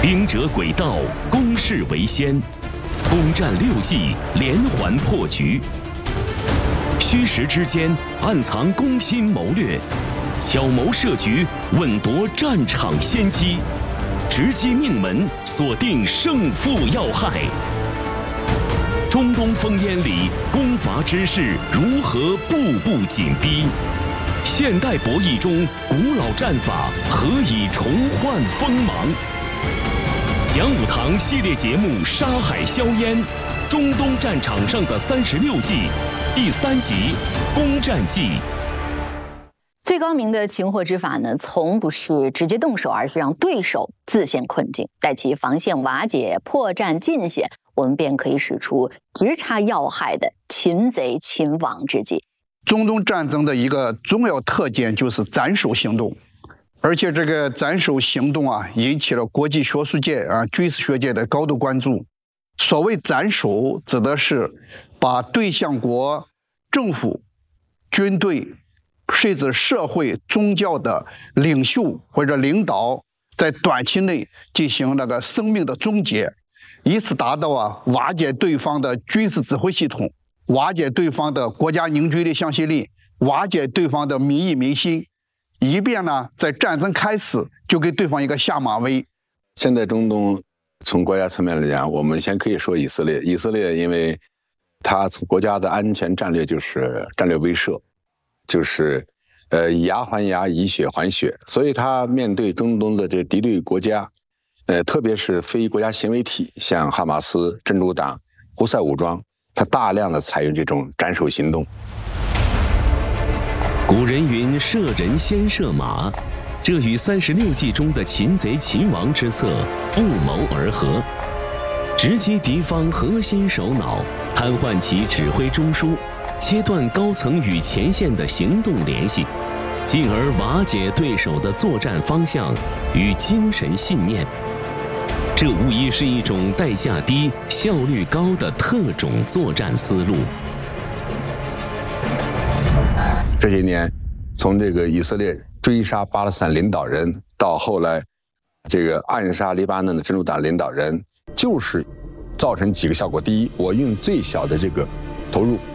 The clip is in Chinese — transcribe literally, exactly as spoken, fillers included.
兵者诡道，攻势为先，攻占六计，连环破局。虚实之间暗藏攻心谋略，巧谋设局，稳夺战场先机，直击命门，锁定胜负要害。中东烽烟里，攻伐之势如何步步紧逼？现代博弈中，古老战法何以重焕锋芒？讲武堂系列节目《杀海硝烟》，中东战场上的三十六计，第三集《攻占计》。 最高明的擒获之法呢，从不是直接动手，而是让对手自陷困境，待其防线瓦解、破绽尽显，我们便可以使出直插要害的擒贼擒王之计。 中东战争的一个重要特点就是斩首行动，而且这个斩首行动啊，引起了国际学术界啊、军事学界的高度关注。所谓斩首，指的是把对象国、政府、军队，甚至社会、宗教的领袖或者领导，在短期内进行那个生命的终结，以此达到啊瓦解对方的军事指挥系统，瓦解对方的国家凝聚力、向心力，瓦解对方的民意民心，以便呢在战争开始就给对方一个下马威。 现在中东从国家层面来讲，我们先可以说以色列。以色列因为它从国家的安全战略就是战略威慑，就是呃以牙还牙，以血还血，所以它面对中东的这敌对国家，呃特别是非国家行为体，像哈马斯、真主党、胡塞武装，它大量的采用这种斩首行动。 古人云：“射人先射马”，这与三十六计中的擒贼擒王之策不谋而合，直击敌方核心首脑，瘫痪其指挥中枢，切断高层与前线的行动联系，进而瓦解对手的作战方向与精神信念。这无疑是一种代价低、效率高的特种作战思路。 这些年，从这个以色列追杀巴勒斯坦领导人，到后来这个暗杀黎巴嫩的真主党领导人，就是造成几个效果。第一，我用最小的这个投入